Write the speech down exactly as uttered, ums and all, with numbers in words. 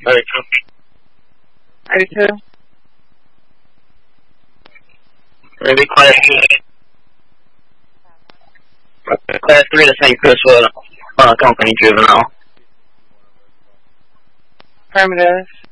I do too. I do too. Maybe class two. Class three, the same Chris with uh, company juvenile. Affirmative.